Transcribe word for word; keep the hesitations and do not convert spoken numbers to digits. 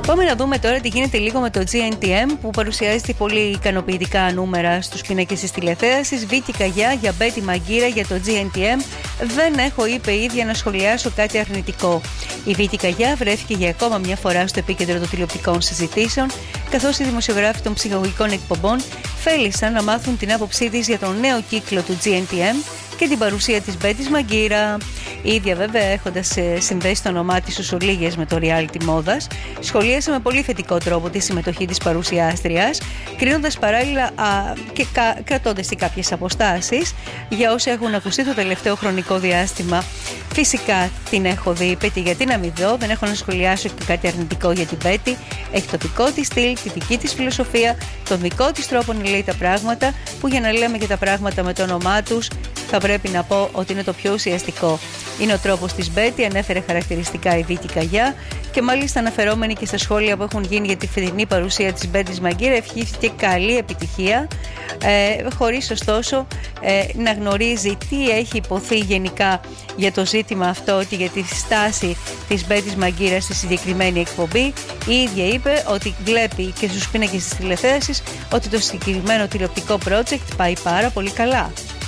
Πάμε να δούμε τώρα τι γίνεται λίγο με το τζι εν τι εμ που παρουσιάζεται πολύ ικανοποιητικά νούμερα στους πίνακες της τηλεθέασης. Βίκη Καγιά για Μπέτη Μαγκύρα για το τζι εν τι εμ. Δεν έχω, είπε η ίδια, να σχολιάσω κάτι αρνητικό. Η Βίκη Καγιά βρέθηκε για ακόμα μια φορά στο επίκεντρο των τηλεοπτικών συζητήσεων, καθώς οι δημοσιογράφοι των ψυχαγωγικών εκπομπών θέλησαν να μάθουν την άποψή της για τον νέο κύκλο του τζι εν τι εμ και την παρουσία της Μπέτης Μαγκύρα. Η ίδια, βέβαια, έχοντας συνδέσει το όνομά της στους ολίγες με το reality μόδας, σχολίασε με πολύ θετικό τρόπο τη συμμετοχή της παρουσιάστριας, κρίνοντας παράλληλα α, και κα, κρατώντας και κάποιες αποστάσεις για όσα έχουν ακουστεί το τελευταίο χρονικό διάστημα. Φυσικά την έχω δει, είπε, γιατί να μην δω, δεν έχω να σχολιάσω και κάτι αρνητικό για την Μπέτη. Έχει το δικό της στυλ, τη δική της φιλοσοφία, τον δικό της τρόπο να λέει τα πράγματα, που για να λέμε και τα πράγματα με το όνομά τους, θα πρέπει να πω ότι είναι το πιο ουσιαστικό. Είναι ο τρόπος της Μπέτη, ανέφερε χαρακτηριστικά η Βίκη Καγιά, και μάλιστα αναφερόμενη και στα σχόλια που έχουν γίνει για τη φετινή παρουσία της Μπέτης Μαγκύρα, ευχήθηκε καλή επιτυχία, ε, χωρίς ωστόσο ε, να γνωρίζει τι έχει υποθεί γενικά για το ζήτημα αυτό, ότι για τη στάση της Μπέτης Μαγκύρα στη συγκεκριμένη εκπομπή. Η ίδια είπε ότι βλέπει και στους πίνακες της τηλεθέασης ότι το συγκεκριμένο τηλεοπτικό project πάει πάρα πολύ καλά.